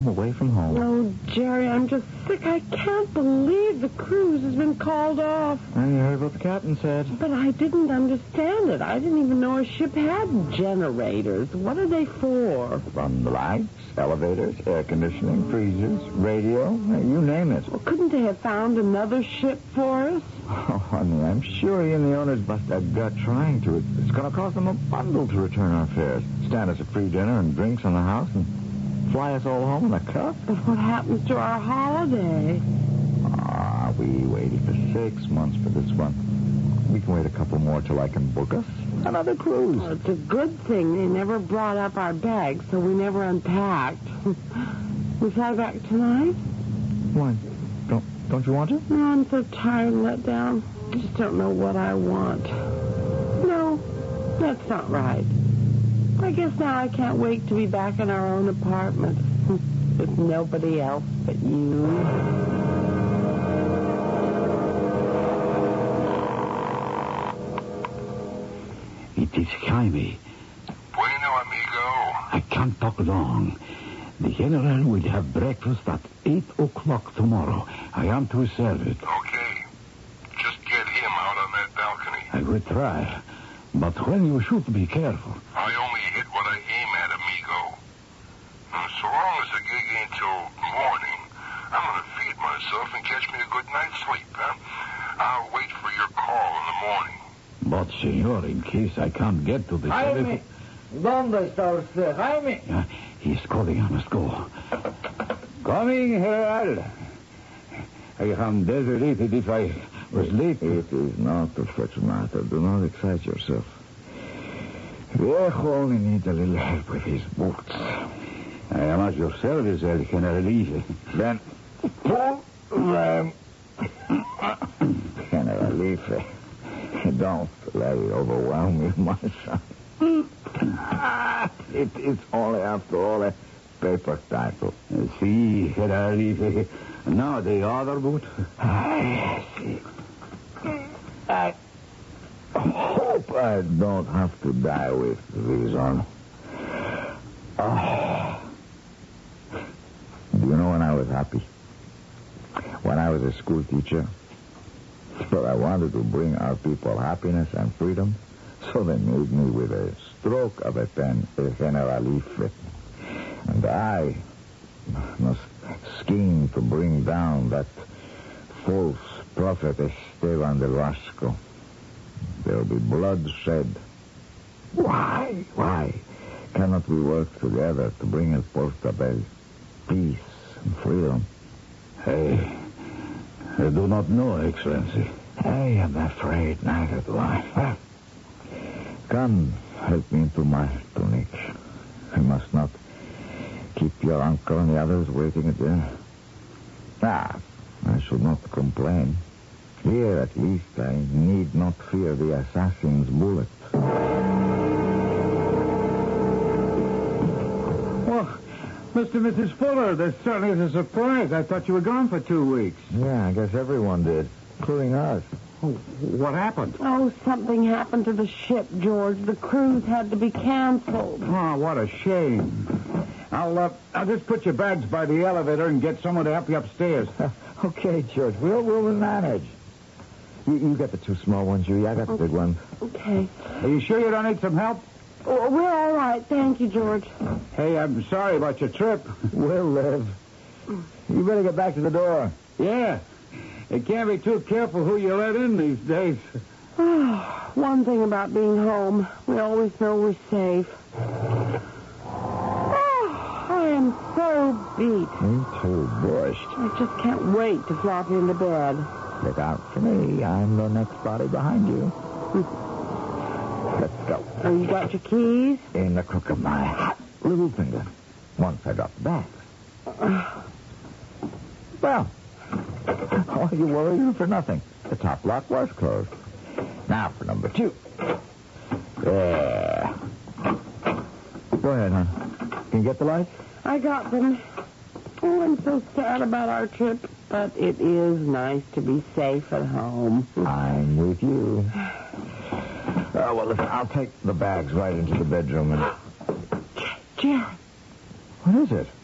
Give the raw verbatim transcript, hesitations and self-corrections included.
away from home. Oh, Jerry, I'm just sick. I can't believe the cruise has been called off. And you heard what the captain said. But I didn't understand it. I didn't even know a ship had generators. What are they for? Run the lights, elevators, air conditioning, freezers, radio, you name it. Well, couldn't they have found another ship for us? Oh, honey, I'm sure he and the owners must have got trying to. It's going to cost them a bundle to return our fares. Stand us a free dinner and drinks on the house and fly us all home in a cup. But what happens to our holiday? Ah, we waited for six months for this one. We can wait a couple more till I can book us another cruise. Well, it's a good thing they never brought up our bags, so we never unpacked. We fly back tonight? Why? Don't don't you want to? No, I'm so tired and let down. I just don't know what I want. No, that's not right. I guess now I can't wait to be back in our own apartment with nobody else but you. It is Jaime. Bueno, amigo. I can't talk long. The General will have breakfast at eight o'clock tomorrow. I am to serve it. Okay. Just get him out on that balcony. I will try. But when you shoot, be careful. I only hit what I aim at, amigo. And so long as the gig ain't till morning, I'm going to feed myself and catch me a good night's sleep, huh? I'll wait for your call in the morning. But, senor, in case I can't get to the Jaime, ¿dónde está usted, Jaime? Uh, he's calling. I must go. Coming, General. I am desolated if I was late. It is not of such a matter. Do not excite yourself. Viejo only needs a little help with his boots. I am at your service, El Generalife. Then pull them. Generalife. Don't let it overwhelm you, my son. it, it's only, after all, a paper title. See, Generalife. Now the other boot. I see. I hope I don't have to die with these on. Oh. Do you know when I was happy? When I was a school teacher. But I wanted to bring our people happiness and freedom, so they made me with a stroke of a pen, a Generalife. And I must scheme to bring down that false prophet Esteban del Vasco. There'll be blood shed. Why? Why cannot we work together to bring El Portabel peace and freedom? Hey, I do not know, Excellency. I am afraid neither do I. Come, help me into my tunic. I must not keep your uncle and the others waiting at dinner. Ah, I should not complain. Here, at least, I need not fear the assassin's bullet. Well, Mister and Missus Fuller, this certainly is a surprise. I thought you were gone for two weeks. Yeah, I guess everyone did, including us. Oh, what happened? Oh, something happened to the ship, George. The cruise had to be canceled. Oh, what a shame. I'll, uh, I'll just put your bags by the elevator and get someone to help you upstairs. Okay, George, we'll, we'll manage. You, you get the two small ones, Judy. I got the big ones. Okay. Are you sure you don't need some help? Oh, we're all right. Thank you, George. Hey, I'm sorry about your trip. We'll live. You better get back to the door. Yeah. You can't be too careful who you let in these days. One thing about being home, we always know we're safe. Oh, I am so beat. Me too, Bush. I just can't wait to flop into bed. Look out for me. I'm the next body behind you. Let's go. Oh, you got your keys? In the crook of my hot little finger. Once I got the bags. Well, all you worried for nothing. The top lock was closed. Now for number two. There. Go ahead, hon. Can you get the lights? I got them. Oh, I'm so sad about our trip, but it is nice to be safe at home. I'm with you. Uh, well, listen, I'll take the bags right into the bedroom and... Jerry. What is it?